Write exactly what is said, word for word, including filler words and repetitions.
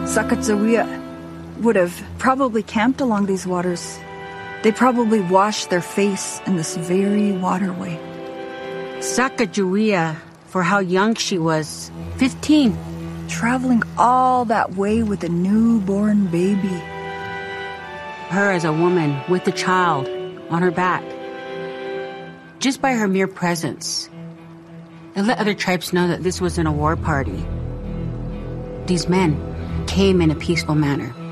Sacagawea would have probably camped along these waters. They probably washed their face in this very waterway. Sacagawea, for how young she was, fifteen. Traveling all that way with a newborn baby. Her as a woman with a child on her back. Just by her mere presence, it let other tribes know that this wasn't a war party. These men came in a peaceful manner.